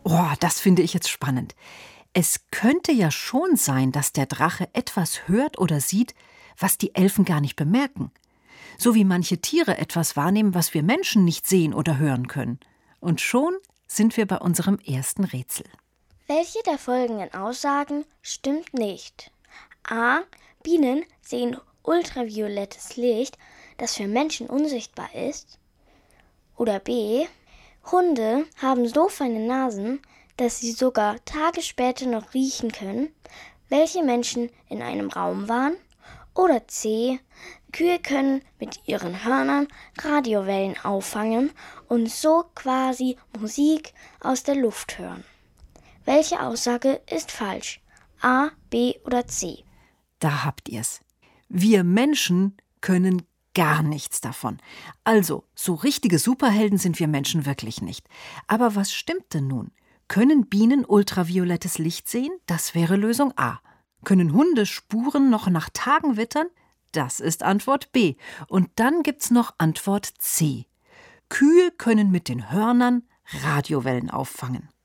Oh, das finde ich jetzt spannend. Es könnte ja schon sein, dass der Drache etwas hört oder sieht, was die Elfen gar nicht bemerken. So wie manche Tiere etwas wahrnehmen, was wir Menschen nicht sehen oder hören können. Und schon sind wir bei unserem ersten Rätsel. Welche der folgenden Aussagen stimmt nicht? A. Bienen sehen ultraviolettes Licht, das für Menschen unsichtbar ist. Oder B. Hunde haben so feine Nasen, dass sie sogar Tage später noch riechen können, welche Menschen in einem Raum waren. Oder C. Kühe können mit ihren Hörnern Radiowellen auffangen und so quasi Musik aus der Luft hören. Welche Aussage ist falsch? A, B oder C? Da habt ihr's. Wir Menschen können gar nichts davon. Also, so richtige Superhelden sind wir Menschen wirklich nicht. Aber was stimmt denn nun? Können Bienen ultraviolettes Licht sehen? Das wäre Lösung A. Können Hunde Spuren noch nach Tagen wittern? Das ist Antwort B. Und dann gibt's noch Antwort C. Kühe können mit den Hörnern Radiowellen auffangen.